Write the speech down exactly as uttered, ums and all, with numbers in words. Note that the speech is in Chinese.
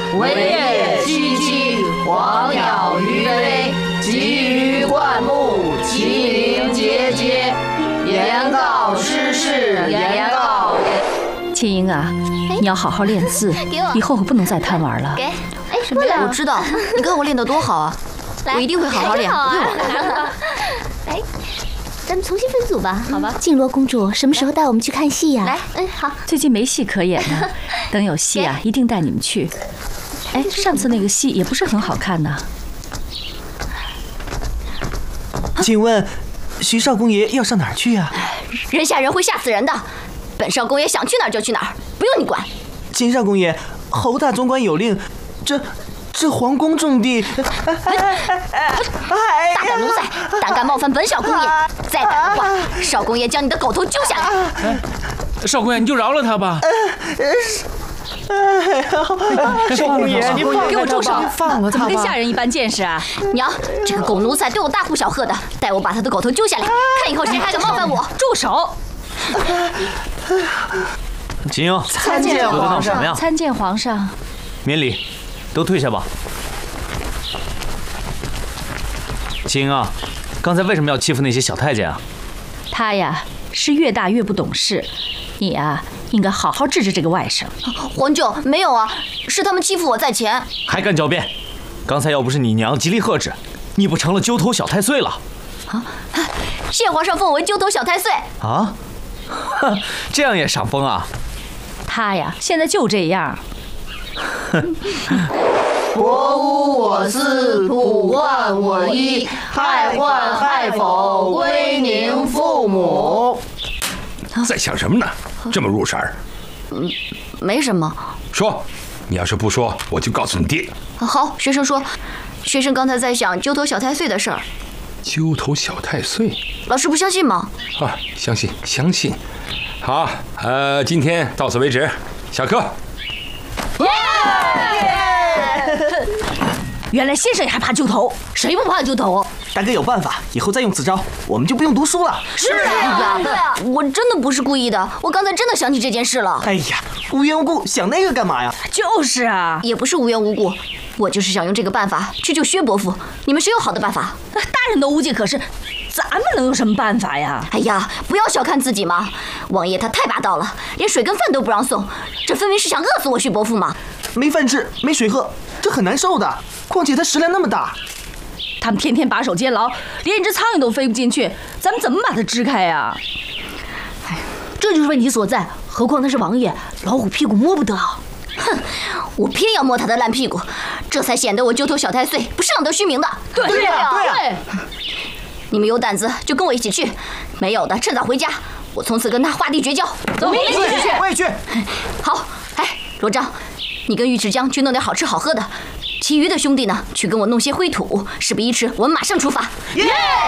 维也萋萋，黄鸟于飞，集于灌木，其灵节节。言告师事，言告。 青英啊，你要好好练字，以后可不能再贪玩了。 给，哎，不了。我知道，你看我练得多好啊，我一定会好好练。不用了。 来，咱们重新分组吧。 好吧。 静罗公主什么时候带我们去看戏呀？ 来，嗯，好。 最近没戏可演呢，等有戏啊，一定带你们去。哎，上次那个戏也不是很好看呢。 请问，徐少公爷要上哪儿去呀？ 人吓人会吓死人的，本少公爷想去哪儿就去哪儿，不用你管。 秦少公爷，侯大总管有令，这这皇宫重地， 大胆奴才，胆敢冒犯本小公爷，再胆的话，少公爷将你的狗头揪下来。 少公爷，你就饶了他吧。 哎呀，少公爷，你给我住手！ 放了他吧！ 怎么跟下人一般见识啊？ 娘，这个狗奴才对我大呼小喝的，待我把他的狗头揪下来，看以后谁还敢冒犯我！ 住手！ 秦英， 参见又在闹什么呀？ 参见皇上。 免礼，都退下吧。秦英啊，刚才为什么要欺负那些小太监啊？ 他呀是越大越不懂事，你呀应该好好治治这个外甥。 皇舅，没有啊，是他们欺负我在前。 还敢狡辩？刚才要不是你娘极力呵斥，你不成了揪头小太岁了？ 啊！谢皇上封我为揪头小太岁。 啊？这样也赏封啊？ 他呀现在就这样。 国无我私，普患我依，害患害否，归宁父母。 在想什么呢？这么入神儿？ 嗯，没什么。 说，你要是不说，我就告诉你爹。 好，学生说，学生刚才在想揪头小太岁的事儿。 揪头小太岁？ 老师不相信吗？ 啊，相信，相信。好，呃，今天到此为止，下课。 原来先生也害怕揪头， 谁不怕揪头？ 大哥有办法，以后再用此招，我们就不用读书了。 是啊，对啊，我真的不是故意的，我刚才真的想起这件事了。 哎呀，无缘无故想那个干嘛呀？ 就是啊， 也不是无缘无故，我就是想用这个办法去救薛伯父。你们谁有好的办法？ 大人都无计可施，咱们能有什么办法呀？ 哎呀，不要小看自己嘛！王爷他太霸道了，连水跟饭都不让送，这分明是想饿死我薛伯父嘛！ 没饭吃，没水喝，这很难受的。况且他食量那么大， 他们天天把守监牢，连一只苍蝇都飞不进去，咱们怎么把它支开呀？ 哎，这就是问题所在。何况他是王爷，老虎屁股摸不得。 哼，我偏要摸他的烂屁股，这才显得我揪头小太岁不是浪得虚名的。 对对呀，对呀。 你们有胆子就跟我一起去，没有的趁早回家。我从此跟他划地绝交。 走，我一起去。 我也去。 好，哎，罗章，你跟尉迟江去弄点好吃好喝的，其余的兄弟呢，去跟我弄些灰土。事不宜迟，我们马上出发。 耶！